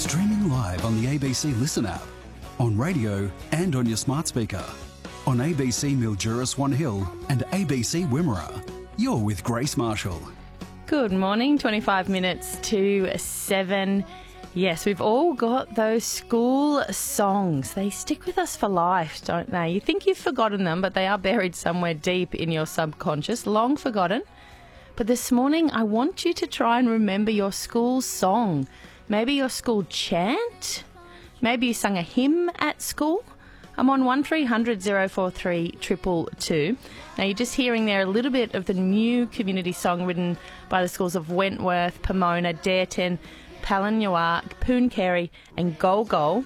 Streaming live on the ABC Listen app, on radio and on your smart speaker, on ABC Mildura Swan Hill and ABC Wimmera. You're with Grace Marshall. Good morning, 25 minutes to 7. Yes, we've all got those school songs. They stick with us for life, don't they? You think you've forgotten them, but they are buried somewhere deep in your subconscious, long forgotten. But this morning, I want you to try and remember your school song. Maybe your school chant. Maybe you sung a hymn at school. I'm on 1300 043 222. Now, you're just hearing there a little bit of the new community song written by the schools of Wentworth, Pomona, Dareton, Palanyua, Pooncarie and Golgol.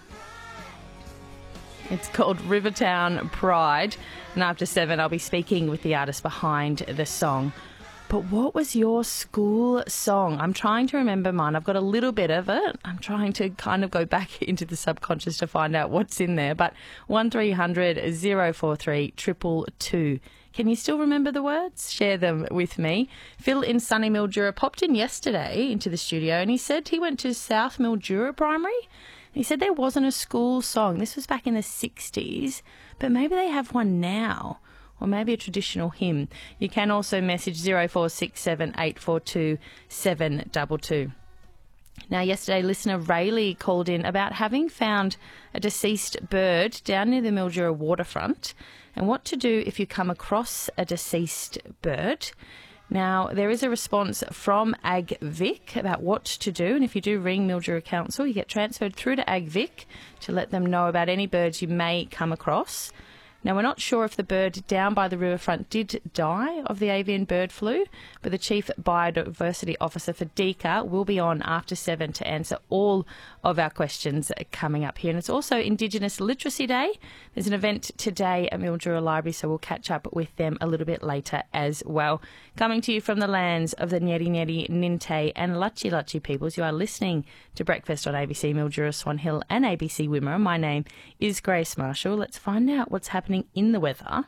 It's called Rivertown Pride. And after 7, I'll be speaking with the artist behind the song. But what was your school song? I'm trying to remember mine. I've got a little bit of it. I'm trying to kind of go back into the subconscious to find out what's in there. But 1300 043 222. Can you still remember the words? Share them with me. Phil in sunny Mildura popped in yesterday into the studio and he said he went to South Mildura Primary. He said there wasn't a school song. This was back in the 60s, but maybe they have one now. Or maybe a traditional hymn. You can also message 0467 842 722. Now, yesterday, listener Rayleigh called in about having found a deceased bird down near the Mildura waterfront and what to do if you come across a deceased bird. Now, there is a response from AgVic about what to do, and if you do ring Mildura Council, you get transferred through to AgVic to let them know about any birds you may come across. Now, we're not sure if the bird down by the riverfront did die of the avian bird flu, but the Chief Biodiversity Officer for DECA will be on after 7 to answer all of our questions coming up here. And it's also Indigenous Literacy Day. There's an event today at Mildura Library, so we'll catch up with them a little bit later as well. Coming to you from the lands of the Nyeri Nyeri, Ninte and Luchi Luchi peoples, you are listening to Breakfast on ABC Mildura Swan Hill and ABC Wimmera. My name is Grace Marshall. Let's find out what's happening in the weather.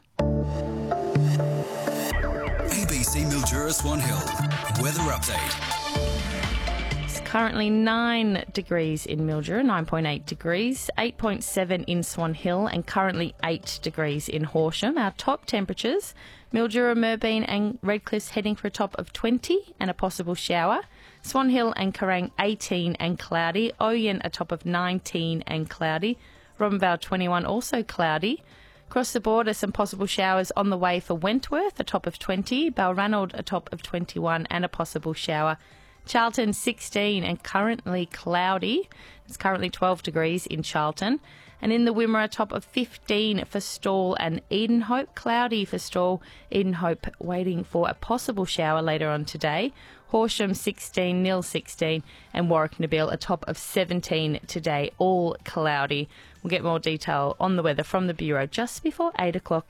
ABC Mildura Swan Hill weather update. It's currently 9 degrees in Mildura, 9.8 degrees, 8.7 in Swan Hill and currently 8 degrees in Horsham. Our top temperatures, Mildura, Merbeen and Redcliff's heading for a top of 20 and a possible shower. Swan Hill and Kerrang 18 and cloudy. Oyen a top of 19 and cloudy. Robinvale 21 also cloudy. Across the border, some possible showers on the way for Wentworth, a top of 20. Balranald, a top of 21 and a possible shower. Charlton, 16 and currently cloudy. It's currently 12 degrees in Charlton. And in the Wimmera, a top of 15 for Stawell and Edenhope. Cloudy for Stawell. Edenhope waiting for a possible shower later on today. Horsham, 16, Nil 16 and Warwick Nabil, a top of 17 today, all cloudy. We'll get more detail on the weather from the Bureau just before 8 o'clock.